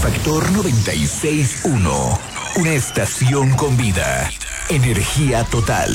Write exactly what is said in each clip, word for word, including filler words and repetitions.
Factor noventa y seis punto uno. Una estación con vida. Energía total.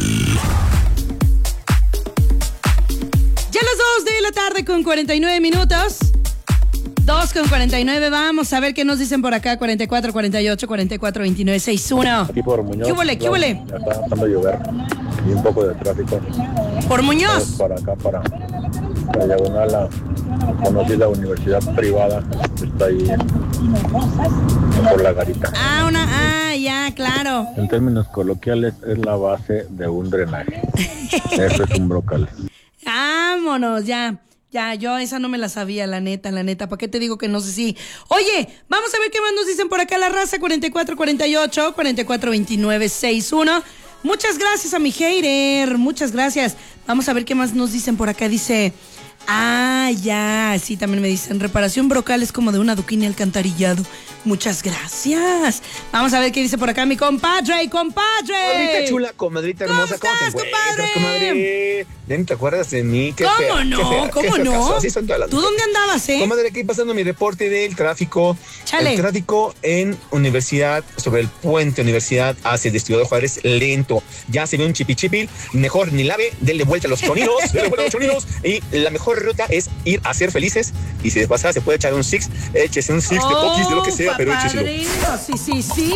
Ya las dos de la tarde con cuarenta y nueve minutos. dos con cuarenta y nueve. Vamos a ver qué nos dicen por acá. cuarenta y cuatro, cuarenta y ocho, cuarenta y cuatro, veintinueve, sesenta y uno. Aquí por Muñoz. ¿Qué huele? ¿Qué huele? Está empezando a llover y un poco de tráfico. ¿Por Muñoz? Para acá, para la diagonal, la conocida universidad privada que está ahí por la garita. Ah, una, ah, ya, claro. En términos coloquiales, es la base de un drenaje. Eso es un brocal. Vámonos, ya. Ya, yo esa no me la sabía, la neta, la neta. ¿Para qué te digo que no sé si? Oye, vamos a ver qué más nos dicen por acá la raza. cuarenta y cuatro, cuarenta y ocho, cuarenta y cuatro, veintinueve, sesenta y uno. Muchas gracias a mi hater, muchas gracias. Vamos a ver qué más nos dicen por acá. Dice, ah, ya, sí, también me dicen, reparación brocal es como de un adoquín alcantarillado. Muchas gracias. Vamos a ver qué dice por acá mi compadre, compadre. Comadrita chula, comadrita hermosa. ¿Cómo estás, ¿Cómo te compadre? encuentras, comadre? ¿Ya ni te acuerdas de mí? Qué ¿Cómo fea, no? qué fea, ¿Cómo qué feo no? caso. Así son todas las ¿Tú mujeres. dónde andabas, eh? Comadre, aquí pasando mi reporte del tráfico. Chale. El tráfico en Universidad, sobre el puente Universidad hacia el Distrito de Juárez, lento. Ya se ve un chipichipil. Mejor ni lave, denle vuelta a los choninos, denle vuelta a los choninos. Y la mejor ruta es ir a ser felices. Y si de pasada se puede echar un six, échese un six de poquis, de lo que sea, pero écheselo. Sí, sí, sí.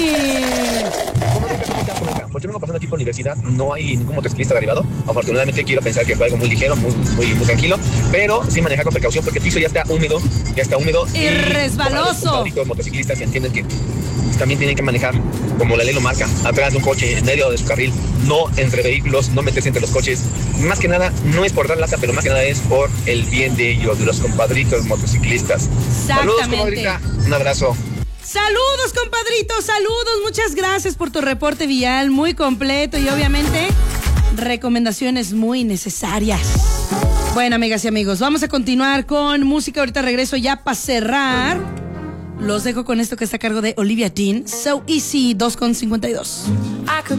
Pues yo vengo pasando aquí por universidad, no hay ningún motociclista derribado. Afortunadamente quiero pensar que fue algo muy ligero, muy, muy, muy tranquilo, pero sí manejar con precaución porque el piso ya está húmedo, ya está húmedo. Y resbaloso. Los motociclistas entienden que también tienen que manejar como la ley lo marca, atrás de un coche, en medio de su carril, no entre vehículos, no meterse entre los coches. Más que nada, no es por dar lata, pero más que nada es por el bien de ellos, de los compadritos motociclistas. Saludos, comadrita, un abrazo. Saludos, compadrito, saludos. Muchas gracias por tu reporte vial, muy completo y obviamente recomendaciones muy necesarias. Bueno, amigas y amigos, vamos a continuar con música. Ahorita regreso ya para cerrar. Los dejo con esto que está a cargo de Olivia Dean, So Easy, dos con cincuenta y dos.